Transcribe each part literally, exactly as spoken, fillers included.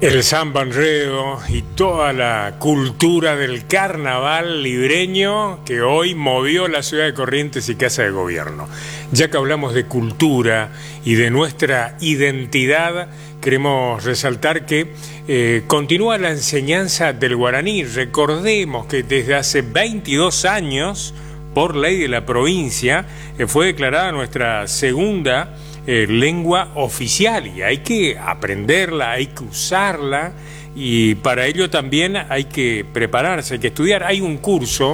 El samba enredo y toda la cultura del carnaval libreño que hoy movió la ciudad de Corrientes y Casa de Gobierno. Ya que hablamos de cultura y de nuestra identidad, queremos resaltar que eh, continúa la enseñanza del guaraní. Recordemos que desde hace veintidós años, por ley de la provincia, eh, fue declarada nuestra segunda Eh, lengua oficial, y hay que aprenderla, hay que usarla, y para ello también hay que prepararse, hay que estudiar. Hay un curso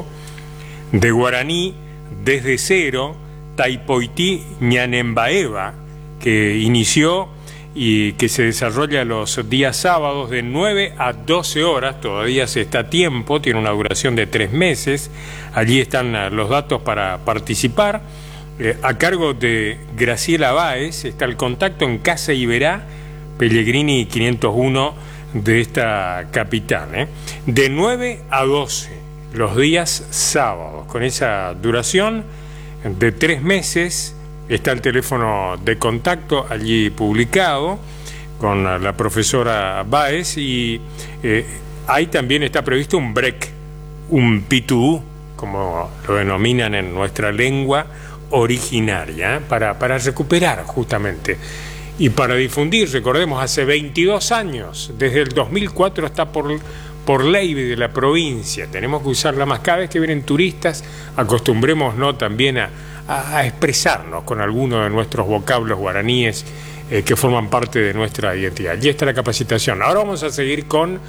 de guaraní desde cero, Taipoití Ñanembaeva, que inició y que se desarrolla los días sábados de nueve a doce horas, todavía se está a tiempo, tiene una duración de tres meses, allí están los datos para participar. Eh, a cargo de Graciela Báez, está el contacto en Casa Iberá, Pellegrini quinientos uno de esta capital, ¿eh? De nueve a doce, los días sábados, con esa duración de tres meses. Está el teléfono de contacto allí publicado con la profesora Báez, y eh, ahí también está previsto un break, un pitú, como lo denominan en nuestra lengua originaria, para, para recuperar justamente y para difundir. Recordemos, hace veintidós años, desde el dos mil cuatro está por, por ley de la provincia, tenemos que usarla más. Cada vez que vienen turistas, acostumbrémonos también a, a, a expresarnos con alguno de nuestros vocablos guaraníes eh, que forman parte de nuestra identidad. Allí está la capacitación. Ahora vamos a seguir con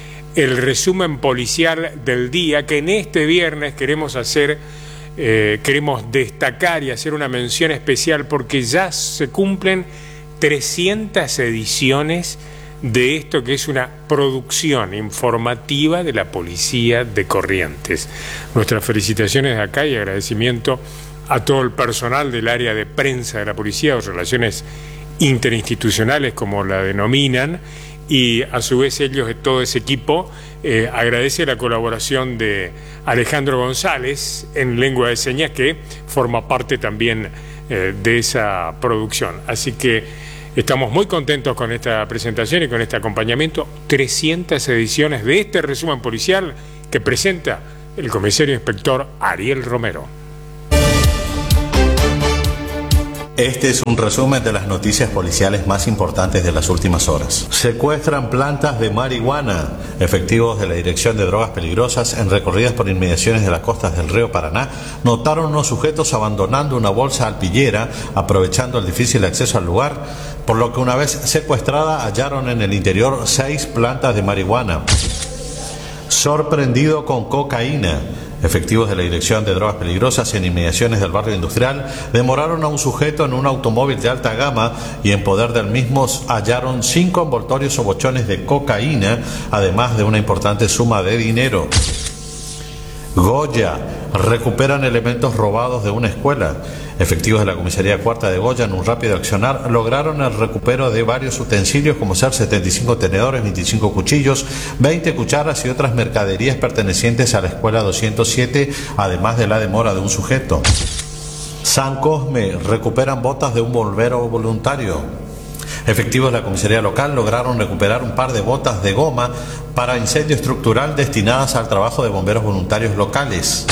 el resumen policial del día, que en este viernes queremos hacer Eh, queremos destacar y hacer una mención especial, porque ya se cumplen trescientas ediciones de esto que es una producción informativa de la Policía de Corrientes. Nuestras felicitaciones de acá y agradecimiento a todo el personal del área de prensa de la Policía, o relaciones interinstitucionales como la denominan, y a su vez ellos, de todo ese equipo, eh, agradece la colaboración de Alejandro González en lengua de señas, que forma parte también eh, de esa producción. Así que estamos muy contentos con esta presentación y con este acompañamiento. trescientas ediciones de este resumen policial que presenta el comisario inspector Ariel Romero. Este es un resumen de las noticias policiales más importantes de las últimas horas. Secuestran plantas de marihuana. Efectivos de la Dirección de Drogas Peligrosas, en recorridas por inmediaciones de las costas del río Paraná, notaron unos sujetos abandonando una bolsa alpillera, aprovechando el difícil acceso al lugar, por lo que una vez secuestrada hallaron en el interior seis plantas de marihuana. Sorprendido con cocaína. Efectivos de la Dirección de Drogas Peligrosas, en inmediaciones del barrio industrial, demoraron a un sujeto en un automóvil de alta gama, y en poder del mismo hallaron cinco envoltorios o bochones de cocaína, además de una importante suma de dinero. Goya. Recuperan elementos robados de una escuela. Efectivos de la Comisaría Cuarta de Goya, en un rápido accionar, lograron el recupero de varios utensilios, como ser setenta y cinco tenedores, veinticinco cuchillos, veinte cucharas y otras mercaderías pertenecientes a la escuela doscientos siete, además de la demora de un sujeto. San Cosme. Recuperan botas de un bombero voluntario. Efectivos de la comisaría local lograron recuperar un par de botas de goma para incendio estructural destinadas al trabajo de bomberos voluntarios locales.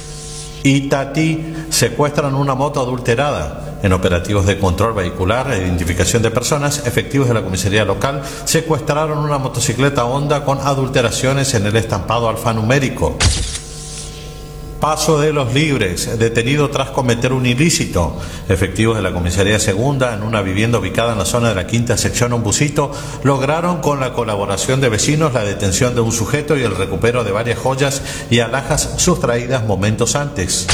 Itatí. Secuestran una moto adulterada. En operativos de control vehicular e identificación de personas, efectivos de la comisaría local secuestraron una motocicleta Honda con adulteraciones en el estampado alfanumérico. Paso de los Libres. Detenido tras cometer un ilícito. Efectivos de la comisaría segunda, en una vivienda ubicada en la zona de la quinta sección Ombucito, lograron, con la colaboración de vecinos, la detención de un sujeto y el recupero de varias joyas y alhajas sustraídas momentos antes.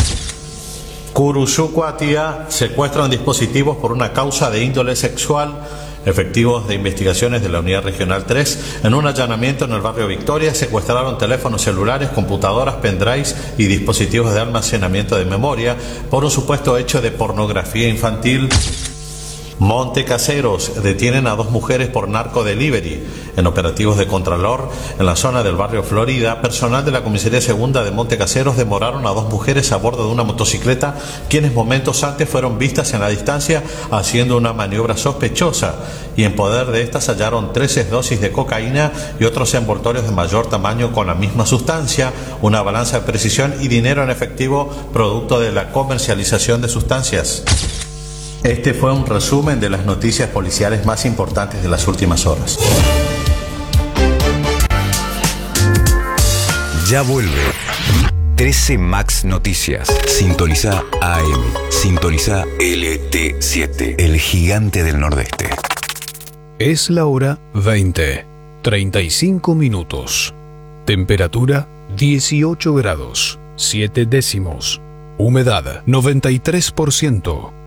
Curuzucuatía. Secuestran dispositivos por una causa de índole sexual. Efectivos de investigaciones de la Unidad Regional tres, en un allanamiento en el barrio Victoria, secuestraron teléfonos celulares, computadoras, pendrives y dispositivos de almacenamiento de memoria por un supuesto hecho de pornografía infantil. Montecaseros detienen a dos mujeres por narcodelivery. En operativos de Contralor, en la zona del barrio Florida, personal de la Comisaría Segunda de Montecaseros demoraron a dos mujeres a bordo de una motocicleta, quienes momentos antes fueron vistas en la distancia haciendo una maniobra sospechosa, y en poder de estas hallaron trece dosis de cocaína y otros envoltorios de mayor tamaño con la misma sustancia, una balanza de precisión y dinero en efectivo producto de la comercialización de sustancias. Este fue un resumen de las noticias policiales más importantes de las últimas horas. Ya vuelve trece Max Noticias. Sintoniza A M. Sintoniza L T siete, el gigante del Nordeste. Es la hora veinte, treinta y cinco minutos. Temperatura dieciocho grados, siete décimos. Humedad noventa y tres por ciento.